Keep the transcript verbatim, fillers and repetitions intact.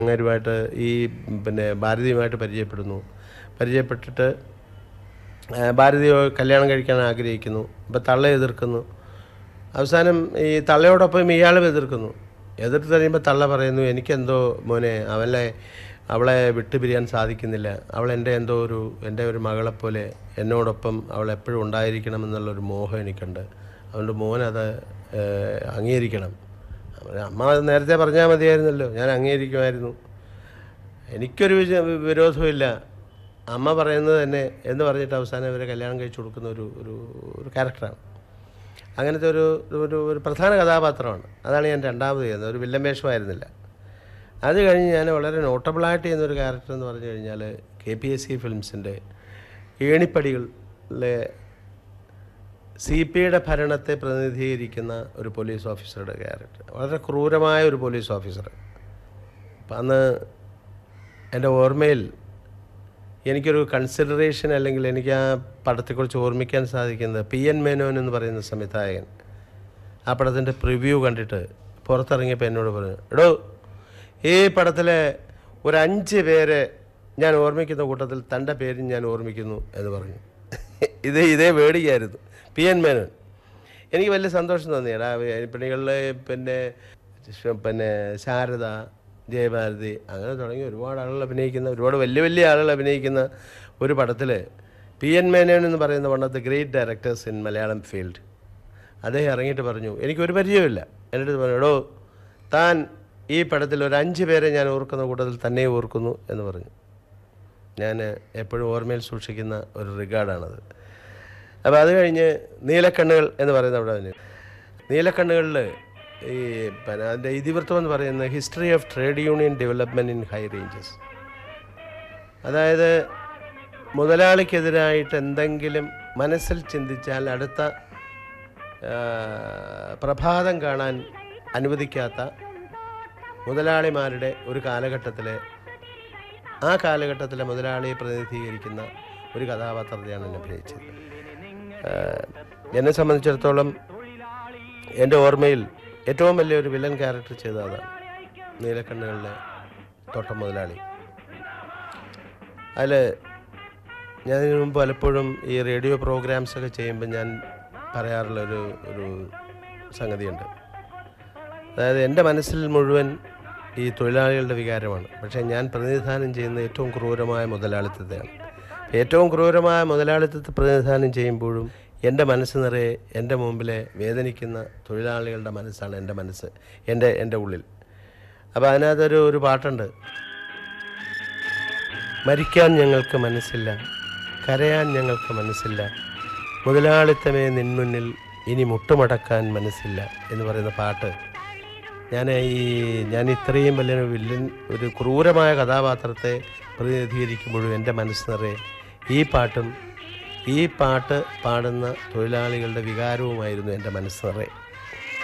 അങ്ങേരുമായിട്ട് ഈ പിന്നെ ഭാരതിയുമായിട്ട് പരിചയപ്പെടുന്നു. പരിചയപ്പെട്ടിട്ട് ഭാരതിയെ കല്യാണം കഴിക്കാൻ ആഗ്രഹിക്കുന്നു. അപ്പോൾ തള്ള എതിർക്കുന്നു. അവസാനം ഈ തള്ളയോടൊപ്പം ഇയാളും എതിർക്കുന്നു. എതിർത്ത് കഴിയുമ്പോൾ തള്ള പറയുന്നു, എനിക്കെന്തോ മോനെ അവളെ അവളെ വിട്ടുപിരിയാൻ സാധിക്കുന്നില്ല. അവൾ എൻ്റെ എന്തോ ഒരു എൻ്റെ ഒരു മകളെപ്പോലെ എന്നോടൊപ്പം അവൾ എപ്പോഴും ഉണ്ടായിരിക്കണമെന്നുള്ളൊരു മോഹം എനിക്കുണ്ട്. അതുകൊണ്ട് മോനത് അംഗീകരിക്കണം. അമ്മ നേരത്തെ പറഞ്ഞാൽ മതിയായിരുന്നല്ലോ, ഞാൻ അംഗീകരിക്കുമായിരുന്നു. എനിക്കൊരു വിരോധമില്ല, അമ്മ പറയുന്നത് തന്നെ എന്ന് പറഞ്ഞിട്ട് അവസാനം ഇവരെ കല്യാണം കഴിച്ചു കൊടുക്കുന്ന ഒരു ഒരു ഒരു ക്യാരക്ടറാണ്. അങ്ങനത്തെ ഒരു ഒരു ഒരു പ്രധാന കഥാപാത്രമാണ്. അതാണ് ഞാൻ രണ്ടാമത് ചെയ്യുന്നത്. ഒരു വില്ലൻ വേഷമായിരുന്നില്ല. അത് കഴിഞ്ഞ് ഞാൻ വളരെ നോട്ടബിളായിട്ട് ചെയ്യുന്നൊരു ക്യാരക്ടർ എന്ന് പറഞ്ഞു കഴിഞ്ഞാൽ K P S C ഫിലിംസിൻ്റെ ഏണിപ്പടികളിലെ C P ഐയുടെ ഭരണത്തെ പ്രതിനിധീകരിക്കുന്ന ഒരു പോലീസ് ഓഫീസറുടെ ക്യാരക്ടർ. വളരെ ക്രൂരമായ ഒരു പോലീസ് ഓഫീസർ. അപ്പം അന്ന് എൻ്റെ ഓർമ്മയിൽ എനിക്കൊരു കൺസിഡറേഷൻ അല്ലെങ്കിൽ എനിക്ക് ആ പടത്തെക്കുറിച്ച് ഓർമ്മിക്കാൻ സാധിക്കുന്നത് പി എൻ മേനോൻ എന്ന് പറയുന്ന സംവിധായകൻ ആ പടത്തിൻ്റെ പ്രിവ്യൂ കണ്ടിട്ട് പുറത്തിറങ്ങിയപ്പോൾ എന്നോട് പറഞ്ഞു, എടോ ഈ പടത്തിലെ ഒരു അഞ്ച് പേരെ ഞാൻ ഓർമ്മിക്കുന്ന കൂട്ടത്തിൽ തൻ്റെ പേരും ഞാൻ ഓർമ്മിക്കുന്നു എന്ന് പറഞ്ഞു. ഇത് ഇതേ വേടിയായിരുന്നു പി എൻ മേനോൻ. എനിക്ക് വലിയ സന്തോഷം തോന്നിയാണ്. ആ പെണ്ണികളിൽ പിന്നെ പിന്നെ ശാരദ, ജയഭാരതി അങ്ങനെ തുടങ്ങി ഒരുപാട് ആളുകൾ അഭിനയിക്കുന്ന, ഒരുപാട് വലിയ വലിയ ആളുകൾ അഭിനയിക്കുന്ന ഒരു പടത്തിൽ പി എൻ മേനോൻ എന്ന് പറയുന്ന one of the great directors in Malayalam field അദ്ദേഹം ഇറങ്ങിയിട്ട് പറഞ്ഞു, എനിക്കൊരു പരിചയമില്ല. എൻ്റെ അടുത്ത് പറഞ്ഞു, എടോ താൻ ഈ പടത്തിൽ ഒരു അഞ്ച് പേരെ ഞാൻ ഓർക്കുന്ന കൂട്ടത്തിൽ തന്നെ ഓർക്കുന്നു എന്ന് പറഞ്ഞു. ഞാൻ എപ്പോഴും ഓർമ്മയിൽ സൂക്ഷിക്കുന്ന ഒരു റിഗാർഡാണത്. അപ്പോൾ അത് കഴിഞ്ഞ് നീലക്കണ്ണുകൾ എന്ന് പറയുന്ന അവിടെ തന്നെ നീലക്കണ്ണുകളിൽ ഈ പിന്നെ അതിൻ്റെ ഇതിവൃത്തം എന്ന് പറയുന്നത് history of trade union development in high ranges. അതായത് മുതലാളിക്കെതിരായിട്ട് എന്തെങ്കിലും മനസ്സിൽ ചിന്തിച്ചാൽ അടുത്ത പ്രഭാതം കാണാൻ അനുവദിക്കാത്ത മുതലാളിമാരുടെ ഒരു കാലഘട്ടത്തിലെ ആ കാലഘട്ടത്തിലെ മുതലാളിയെ പ്രതിനിധീകരിക്കുന്ന ഒരു കഥാപാത്രത്തെയാണ് എന്നെ അഭിനയിച്ചത്. എന്നെ സംബന്ധിച്ചിടത്തോളം എൻ്റെ ഓർമ്മയിൽ ഏറ്റവും വലിയൊരു വില്ലൻ ക്യാരക്ടർ ചെയ്തത് അതാണ്, നീലക്കണ്ണുകളിലെ തോട്ടം മുതലാളി. അതിൽ ഞാൻ ഇതിനു മുമ്പ് പലപ്പോഴും ഈ റേഡിയോ പ്രോഗ്രാംസൊക്കെ ചെയ്യുമ്പോൾ ഞാൻ പറയാറുള്ളൊരു ഒരു സംഗതിയുണ്ട്. അതായത് എൻ്റെ മനസ്സിൽ മുഴുവൻ ഈ തൊഴിലാളികളുടെ വികാരമാണ്. പക്ഷേ ഞാൻ പ്രതിനിധാനം ചെയ്യുന്ന ഏറ്റവും ക്രൂരമായ മുതലാളിത്തത്തെയാണ്. ഏറ്റവും ക്രൂരമായ മുതലാളിത്തത്തെ പ്രതിനിധാനം ചെയ്യുമ്പോഴും എൻ്റെ മനസ്സ് നിറയെ എൻ്റെ മുമ്പിലെ വേദനിക്കുന്ന തൊഴിലാളികളുടെ മനസ്സാണ് എൻ്റെ മനസ്സ്, എൻ്റെ എൻ്റെ ഉള്ളിൽ. അപ്പോൾ അതിനകത്തൊരു ഒരു പാട്ടുണ്ട്, മരിക്കാൻ ഞങ്ങൾക്ക് മനസ്സില്ല, കരയാൻ ഞങ്ങൾക്ക് മനസ്സില്ല, മുതലാളിത്തമേ നിൻമുന്നിൽ ഇനി മുട്ടുമടക്കാൻ മനസ്സില്ല എന്ന് പറയുന്ന പാട്ട്. ഞാൻ ഈ ഞാൻ ഇത്രയും വലിയൊരു വില്ലൻ ഒരു ക്രൂരമായ കഥാപാത്രത്തെ പ്രതിനിധീകരിക്കുമ്പോഴും എൻ്റെ മനസ്സ് നിറയെ ഈ പാട്ടും ഈ പാട്ട് പാടുന്ന തൊഴിലാളികളുടെ വികാരവുമായിരുന്നു എൻ്റെ മനസ്സ് നിറയെ.